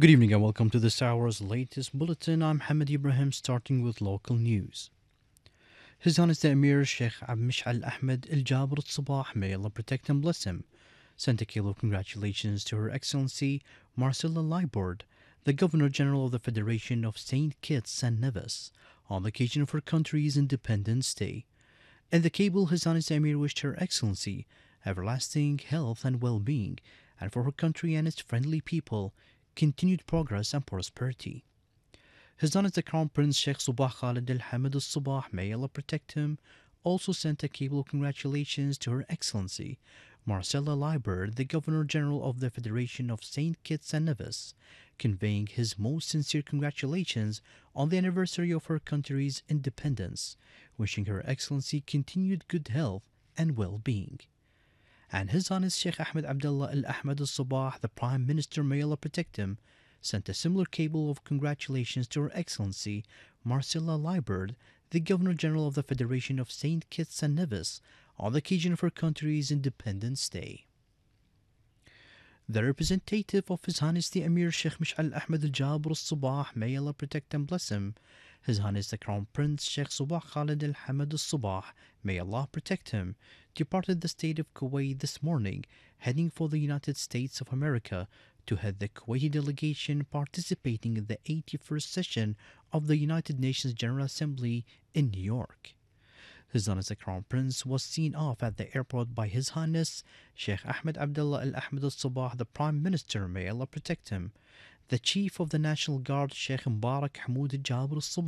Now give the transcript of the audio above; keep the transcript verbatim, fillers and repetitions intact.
Good evening and welcome to this hour's latest bulletin. I'm Hamid Ibrahim, starting with local news. His Highness the Emir Sheikh Mish'al Ahmed Al Jabr Al Sabah, may Allah protect and bless him, sent a kilo of congratulations to Her Excellency Marcella Liebord, the Governor General of the Federation of Saint Kitts and Nevis, on the occasion of her country's Independence Day. In the cable, His Highness the Emir wished Her Excellency everlasting health and well-being, and for her country and its friendly people, continued progress and prosperity. His Highness the Crown Prince Sheikh Subah Khalid Al Hamid Al Sabah, may Allah protect him, also sent a cable of congratulations to Her Excellency Marcella Liebord, the Governor General of the Federation of Saint Kitts and Nevis, conveying his most sincere congratulations on the anniversary of her country's independence, wishing Her Excellency continued good health and well-being. And His Highness Sheikh Ahmed Abdullah Al Ahmed Al Sabah, the Prime Minister, may Allah protect him, sent a similar cable of congratulations to Her Excellency Marcella Liebord, the Governor General of the Federation of Saint Kitts and Nevis, on the occasion of her country's Independence Day. The representative of His Highness the Emir Sheikh Mish'al Ahmed Al Jabr Al Sabah, may Allah protect and bless him, His Highness the Crown Prince Sheikh Subah Khalid Al Hamid Al Sabah, may Allah protect him, departed the state of Kuwait this morning, heading for the United States of America to head the Kuwaiti delegation participating in the eighty-first session of the United Nations General Assembly in New York. His Highness the Crown Prince was seen off at the airport by His Highness Sheikh Ahmed Abdullah Al Ahmed Al Sabah, the Prime Minister, may Allah protect him, the Chief of the National Guard Sheikh Mubarak Hamoud Al Jabr Al Sabah,